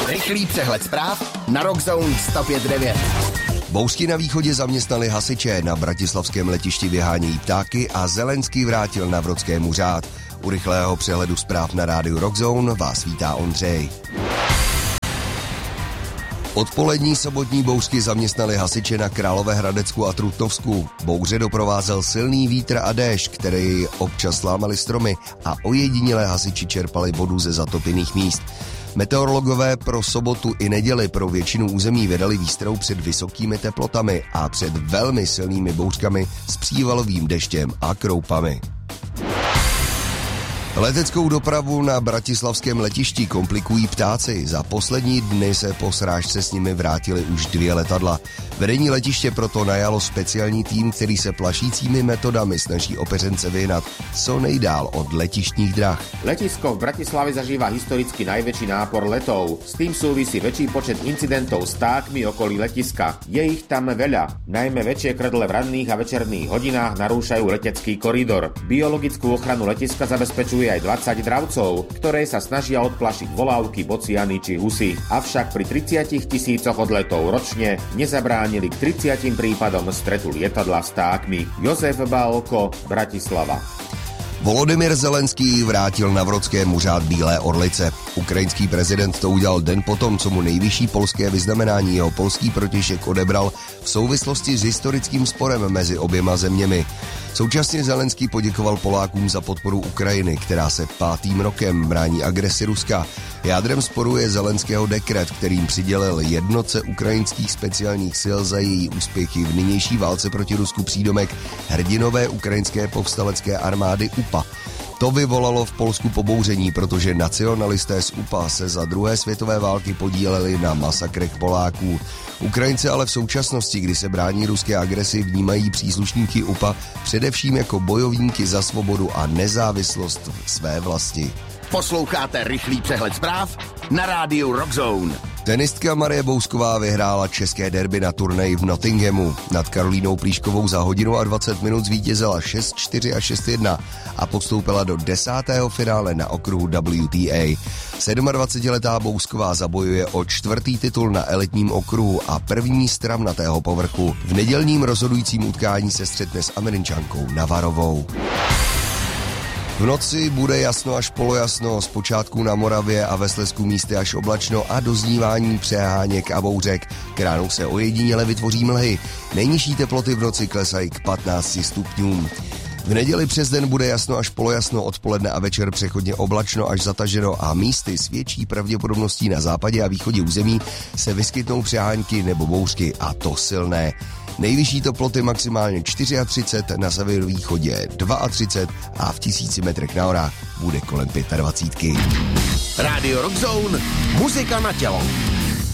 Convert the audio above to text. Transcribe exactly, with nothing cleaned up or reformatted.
Rychlý přehled zpráv na Rockzone sto pět devět. Bouřky na východě zaměstnali hasiče, na bratislavském letišti vyhánějí ptáky a Zelenský vrátil Navrotskému řád. U rychlého přehledu zpráv na rádiu Rockzone vás vítá Ondřej. Odpolední sobotní bouřky zaměstnali hasiče na Královéhradecku a Trutnovsku. Bouře doprovázel silný vítr a déšť, které občas lámaly stromy a ojedinělé hasiči čerpali vodu ze zatopených míst. Meteorologové pro sobotu i neděli pro většinu území vydali výstroj před vysokými teplotami a před velmi silnými bouřkami s přívalovým deštěm a kroupami. Leteckou dopravu na bratislavském letišti komplikují ptáci. Za poslední dny se po srážce s nimi vrátily už dvě letadla. Vedení letiště proto najalo speciální tým, který se plašícími metodami snaží opeřence vyhnat co nejdál od letištních drah. Letisko v Bratislave zažíva historicky najväčší nápor letov. S tým súvisí väčší počet incidentov s ptákmi okolí letiska. Je ich tam veľa. Najmä väčšie krdle v ranných a večerných hodinách narúšajú letecký koridor. Biologickú ochranu letiska zabezpečuje aj dvadsať dravcov, ktoré sa snažia odplašiť volávky, bociany či husy. Avšak pri tridsiatich tisícoch odletov ročne nezabránili k tridsiatim prípadom stretu lietadla s vtákmi. Jozef Bálko, Bratislava. Volodymyr Zelenský vrátil Navrotskému řád Bílé orlice. Ukrajinský prezident to udělal den potom, co mu nejvyšší polské vyznamenání jeho polský protějšek odebral v souvislosti s historickým sporem mezi oběma zeměmi. Současně Zelenský poděkoval Polákům za podporu Ukrajiny, která se pátým rokem brání agresi Ruska. Jádrem sporu je Zelenského dekret, kterým přidělil jednotce ukrajinských speciálních sil za její úspěchy v nynější válce proti Rusku přídomek hrdinové ukrajinské povstalecké armády U P A. To vyvolalo v Polsku pobouření, protože nacionalisté z U P A se za druhé světové války podíleli na masakrech Poláků. Ukrajinci ale v současnosti, kdy se brání ruské agresi, vnímají příslušníky U P A především jako bojovníky za svobodu a nezávislost své vlasti. Posloucháte rychlý přehled zpráv na rádiu Rockzone. Tenistka Marie Bousková vyhrála české derby na turnaji v Nottinghamu. Nad Karolínou Plíškovou za hodinu a dvacet minut zvítězila šest čtyři a šest jedna a postoupila do desátého finále na okruhu W T A. sedmadvacetiletá Bousková zabojuje o čtvrtý titul na elitním okruhu a první z travnatého povrchu. V nedělním rozhodujícím utkání se střetne s Američankou Navarovou. V noci bude jasno až polojasno, zpočátku na Moravě a ve Slezsku místy až oblačno a doznívání přeháněk a bouřek. K ránu se ojediněle vytvoří mlhy. Nejnižší teploty v noci klesají k patnácti stupňům. V neděli přes den bude jasno až polojasno, odpoledne a večer přechodně oblačno až zataženo a místy s větší pravděpodobností na západě a východě území se vyskytnou přehánky nebo bouřky, a to silné. Nejvyšší teploty maximálně třicet čtyři, na severovýchodě třicet dva a v tisíci metrech na horách bude kolem dvacet pět. Radio Rockzone, muzika na tělo.